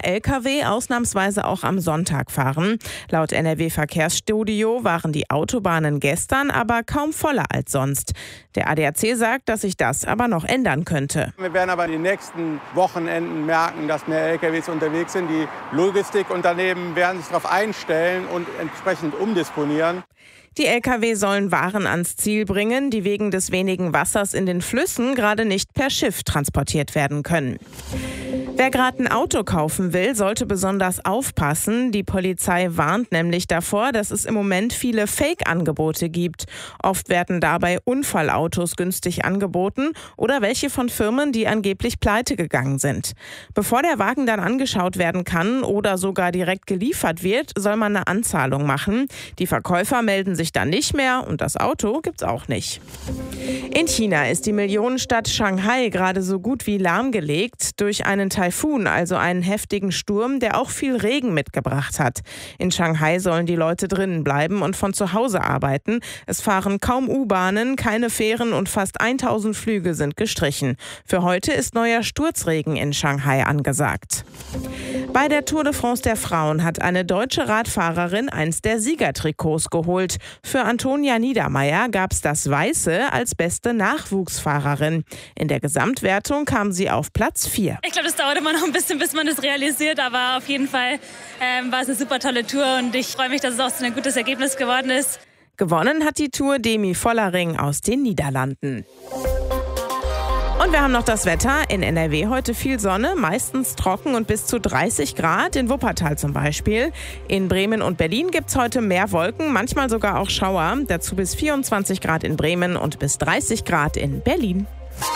Lkw ausnahmsweise auch am Sonntag fahren. Laut NRW-Verkehrsstudio waren die Autobahnen gestern aber kaum voller als sonst. Der ADAC sagt, dass sich das aber noch ändern könnte. Wir werden aber in den nächsten Wochenenden merken, dass mehr Lkws unterwegs sind. Die Logistikunternehmen werden sich darauf einstellen und entsprechend umdisponieren. Die Lkw sollen Waren ans Ziel bringen, die wegen des wenigen Wassers in den Flüssen gerade nicht per Schiff transportiert werden können. Wer gerade ein Auto kaufen will, sollte besonders aufpassen. Die Polizei warnt nämlich davor, dass es im Moment viele Fake-Angebote gibt. Oft werden dabei Unfallautos günstig angeboten oder welche von Firmen, die angeblich pleite gegangen sind. Bevor der Wagen dann angeschaut werden kann oder sogar direkt geliefert wird, soll man eine Anzahlung machen. Die Verkäufer melden sich dann nicht mehr und das Auto gibt's auch nicht. In China ist die Millionenstadt Shanghai gerade so gut wie lahmgelegt durch einen Taifun, also einen heftigen Sturm, der auch viel Regen mitgebracht hat. In Shanghai sollen die Leute drinnen bleiben und von zu Hause arbeiten. Es fahren kaum U-Bahnen, keine Fähren und fast 1000 Flüge sind gestrichen. Für heute ist neuer Sturzregen in Shanghai angesagt. Bei der Tour de France der Frauen hat eine deutsche Radfahrerin eins der Siegertrikots geholt. Für Antonia Niedermeyer gab es das Weiße als beste Nachwuchsfahrerin. In der Gesamtwertung kam sie auf Platz 4. Ich glaube, das dauert immer noch ein bisschen, bis man das realisiert, aber auf jeden Fall war es eine super tolle Tour und ich freue mich, dass es auch so ein gutes Ergebnis geworden ist. Gewonnen hat die Tour Demi Vollering aus den Niederlanden. Und wir haben noch das Wetter. In NRW heute viel Sonne, meistens trocken und bis zu 30 Grad, in Wuppertal zum Beispiel. In Bremen und Berlin gibt es heute mehr Wolken, manchmal sogar auch Schauer. Dazu bis 24 Grad in Bremen und bis 30 Grad in Berlin.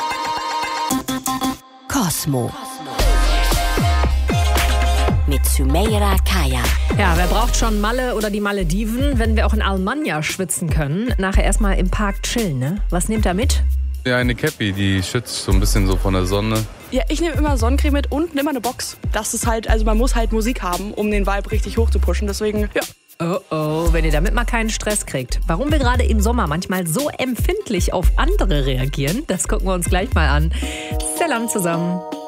Kosmo. Mit Sümeira Kaya. Ja, wer braucht schon Malle oder die Malediven, wenn wir auch in Almanja schwitzen können? Nachher erstmal im Park chillen, ne? Was nehmt ihr mit? Ja, eine Cappy, die schützt so ein bisschen so von der Sonne. Ja, ich nehme immer Sonnencreme mit und immer eine Box. Das ist halt, also man muss halt Musik haben, um den Vibe richtig hoch zu pushen. Deswegen, ja. Oh, wenn ihr damit mal keinen Stress kriegt. Warum wir gerade im Sommer manchmal so empfindlich auf andere reagieren, das gucken wir uns gleich mal an. Salam zusammen.